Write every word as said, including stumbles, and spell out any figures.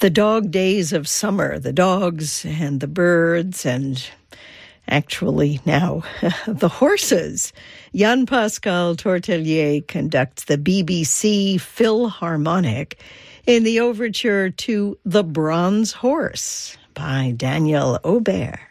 the dog days of summer, the dogs and the birds and actually now the horses. Jan-Pascal Tortelier conducts the B B C Philharmonic in the overture to The Bronze Horse by Daniel Aubert.